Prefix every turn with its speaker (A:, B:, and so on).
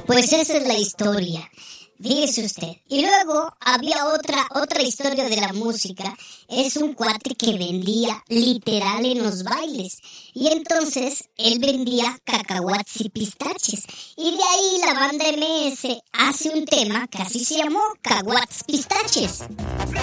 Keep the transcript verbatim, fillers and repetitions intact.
A: Pues esa es la historia. Fíjese usted. Y luego había otra otra historia de la música. Es un cuate que vendía literal en los bailes. Y entonces él vendía cacahuates y pistaches. Y de ahí la banda M S hace un tema que así se llamó Caguates Pistaches.